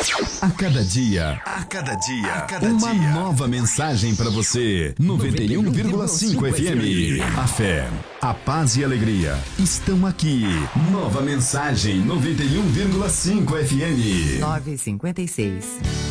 A cada dia, uma nova mensagem para você. 91,5 FM. A fé, a paz e a alegria estão aqui. Nova mensagem 91,5 FM. 9h56.